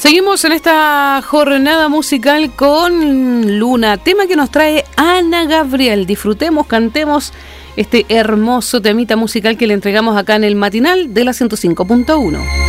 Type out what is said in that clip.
Seguimos en esta jornada musical con Luna, tema que nos trae Ana Gabriel. Disfrutemos, cantemos este hermoso temita musical que le entregamos acá en el matinal de la 105.1.